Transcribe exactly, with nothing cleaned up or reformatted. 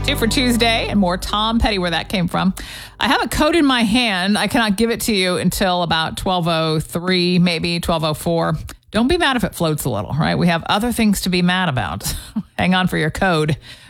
Two for Tuesday and more Tom Petty, where that came from. I have a code in my hand. I cannot give it to you until about twelve oh three, maybe twelve oh four. Don't be mad if it floats a little, right? We have other things to be mad about. Hang on for your code.